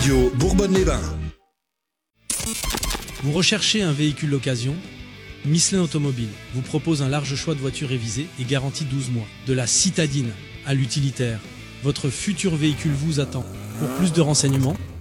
Radio Bourbonne-les-Bains. Vous recherchez un véhicule d'occasion ? Michelin Automobile vous propose un large choix de voitures révisées et garantie 12 mois. De la citadine à l'utilitaire, votre futur véhicule vous attend. Pour plus de renseignements,